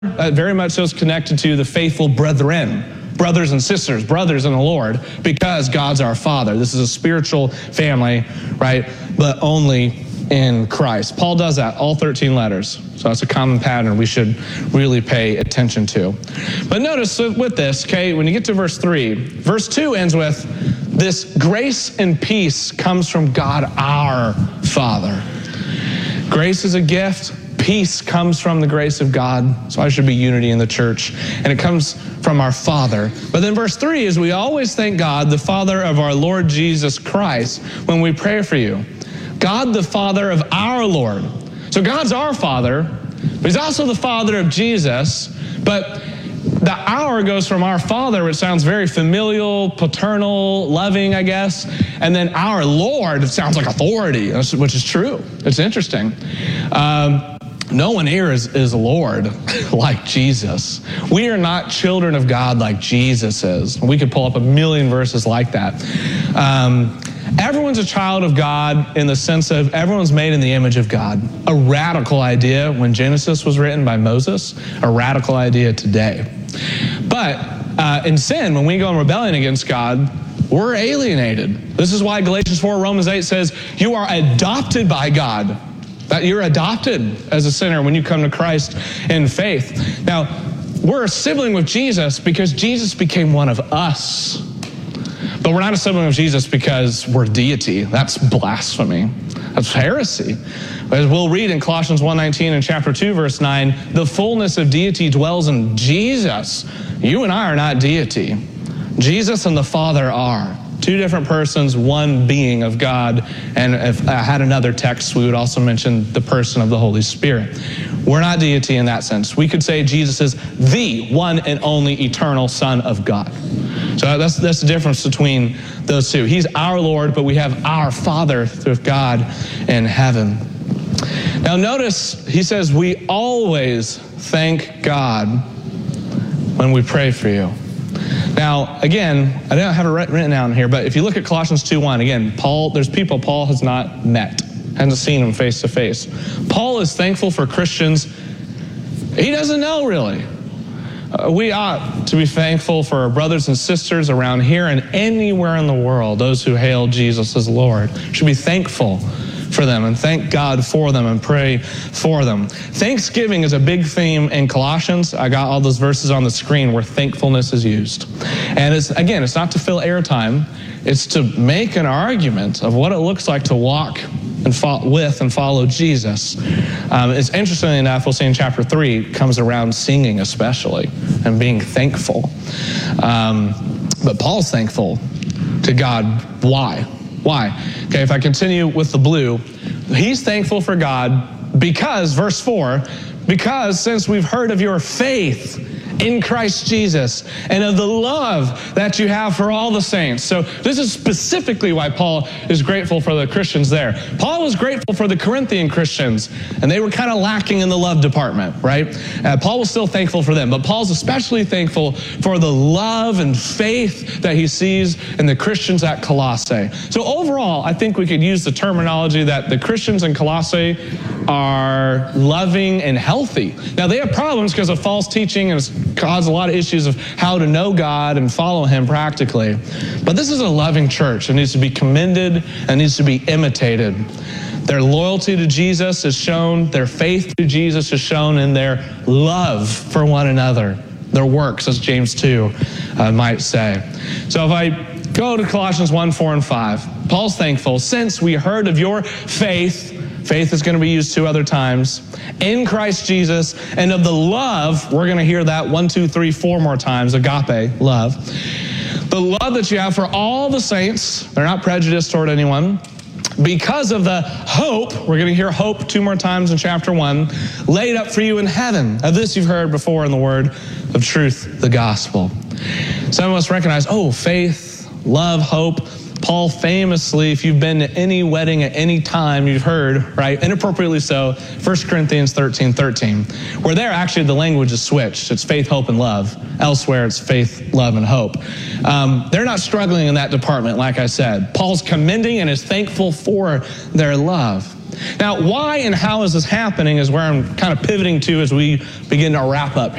very much so is connected to the faithful brethren, brothers and sisters, brothers in the Lord, because God's our Father. This is a spiritual family, right? But only in Christ. Paul does that, all 13 letters. So that's a common pattern we should really pay attention to. But notice with this, okay, when you get to verse 3, verse 2 ends with, this grace and peace comes from God our Father. Grace is a gift. Peace comes from the grace of God. So I should be unity in the church. And it comes from our Father. But then verse 3 is we always thank God, the Father of our Lord Jesus Christ, when we pray for you. God, the Father of our Lord. So God's our Father, but He's also the Father of Jesus. But the our goes from our Father, which sounds very familial, paternal, loving, I guess. And then our Lord, it sounds like authority, which is true. It's interesting. No one here is Lord like Jesus. We are not children of God like Jesus is. We could pull up a million verses like that. Everyone's a child of God in the sense of everyone's made in the image of God. A radical idea when Genesis was written by Moses, a radical idea today. But in sin, when we go in rebellion against God, we're alienated. This is why Galatians 4, Romans 8 says, you are adopted by God. That you're adopted as a sinner when you come to Christ in faith. Now, we're a sibling with Jesus because Jesus became one of us. But we're not a sibling of Jesus because we're deity. That's blasphemy. That's heresy. As we'll read in Colossians 1:19 and chapter 2, verse 9, the fullness of deity dwells in Jesus. You and I are not deity. Jesus and the Father are. Two different persons, one being of God. And if I had another text, we would also mention the person of the Holy Spirit. We're not deity in that sense. We could say Jesus is the one and only eternal Son of God. So that's the difference between those two. He's our Lord, but we have our Father through God in heaven. Now notice, he says, we always thank God when we pray for you. Now, again, I don't have it written down here, but if you look at Colossians 2:1, again, there's people Paul has not met, hasn't seen them face to face. Paul is thankful for Christians he doesn't know really. We ought to be thankful for our brothers and sisters around here and anywhere in the world, those who hail Jesus as Lord. We should be thankful for them and thank God for them and pray for them. Thanksgiving is a big theme in Colossians. I got all those verses on the screen where thankfulness is used. And it's not to fill airtime. It's to make an argument of what it looks like to walk and follow Jesus. It's interesting enough, we'll see in chapter 3, it comes around singing especially and being thankful. But Paul's thankful to God. Why? Okay, if I continue with the blue, he's thankful for God because, verse 4, because since we've heard of your faith in Christ Jesus and of the love that you have for all the saints. So this is specifically why Paul is grateful for the Christians there. Paul was grateful for the Corinthian Christians, and they were kind of lacking in the love department, right? Paul was still thankful for them, but Paul's especially thankful for the love and faith that he sees in the Christians at Colossae. So overall, I think we could use the terminology that the Christians in Colossae are loving and healthy. Now, they have problems because of false teaching and it's caused a lot of issues of how to know God and follow him practically. But this is a loving church. It needs to be commended and needs to be imitated. Their loyalty to Jesus is shown, their faith to Jesus is shown in their love for one another, their works, as James 2 might say. So if I go to Colossians 1, 4, and 5, Paul's thankful, since we heard of your faith is going to be used 2 other times, in Christ Jesus, and of the love, we're going to hear that 1, 2, 3, 4 more times, agape, love. The love that you have for all the saints, they're not prejudiced toward anyone, because of the hope, we're going to hear hope 2 more times in chapter 1, laid up for you in heaven. Of this you've heard before in the word of truth, the gospel. Some of us recognize, faith, love, hope. Paul famously, if you've been to any wedding at any time, you've heard, right, inappropriately so, 1 Corinthians 13:13, where there actually the language is switched. It's faith, hope, and love. Elsewhere, it's faith, love, and hope. They're not struggling in that department, like I said. Paul's commending and is thankful for their love. Now, why and how is this happening is where I'm kind of pivoting to as we begin to wrap up